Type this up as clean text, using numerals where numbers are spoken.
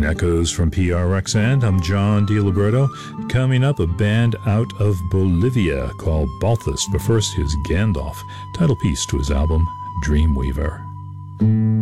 Echoes from PRXN. I'm John DiLiberto. Coming up, a band out of Bolivia called Balthus, but first here's Gandalf, title piece to his album Dreamweaver.